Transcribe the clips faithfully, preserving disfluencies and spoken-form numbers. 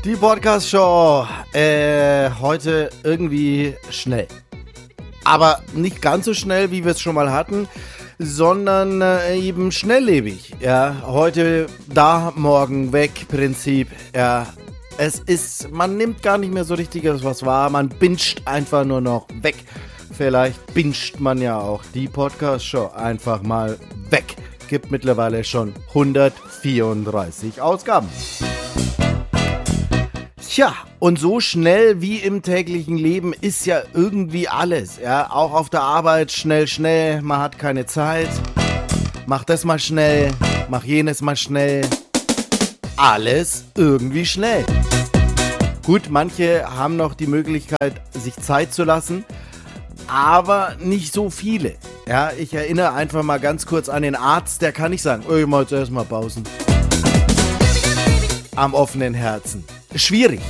Die Podcast-Show, äh, heute irgendwie schnell. Aber nicht ganz so schnell, wie wir es schon mal hatten, sondern äh, eben schnelllebig. Ja, heute da, morgen weg, Prinzip. Ja, es ist, man nimmt gar nicht mehr so richtig was wahr, man binscht einfach nur noch weg. Vielleicht binscht man ja auch die Podcast-Show einfach mal weg. Gibt mittlerweile schon hundertvierunddreißig Ausgaben. Tja, und so schnell wie im täglichen Leben ist ja irgendwie alles. Ja, auch auf der Arbeit schnell, schnell, man hat keine Zeit. Mach das mal schnell, mach jenes mal schnell. Alles irgendwie schnell. Gut, manche haben noch die Möglichkeit, sich Zeit zu lassen, aber nicht so viele. Ja, ich erinnere einfach mal ganz kurz an den Arzt, der kann nicht sagen, oh, ich mach jetzt erstmal Pausen. Am offenen Herzen. Schwierig.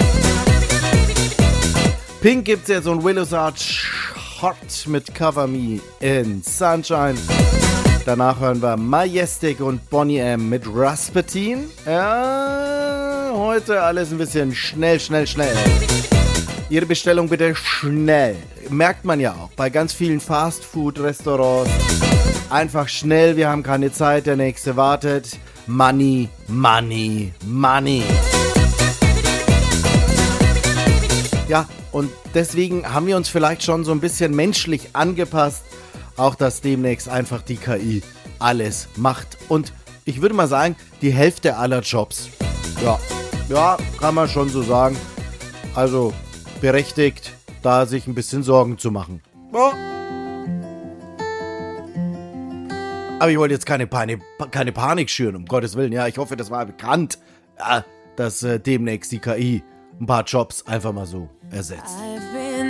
Pink gibt's jetzt so ein Willow Arch Hot mit Cover Me in Sunshine. Danach hören wir Majestic und Boney M mit Rasputin. Ja, heute alles ein bisschen schnell, schnell, schnell. Ihre Bestellung bitte schnell. Merkt man ja auch bei ganz vielen Fast-Food-Restaurants. Einfach schnell, wir haben keine Zeit, der nächste wartet. Money, money, money. Ja, und deswegen haben wir uns vielleicht schon so ein bisschen menschlich angepasst, auch dass demnächst einfach die K I alles macht. Und ich würde mal sagen, die Hälfte aller Jobs. Ja, ja, kann man schon so sagen. Also berechtigt, da sich ein bisschen Sorgen zu machen. Ja. Aber ich wollte jetzt keine, Panik, keine Panik schüren, um Gottes Willen. Ja, ich hoffe, das war bekannt, ja, dass äh, demnächst die K I ein paar Jobs einfach mal so ersetzt.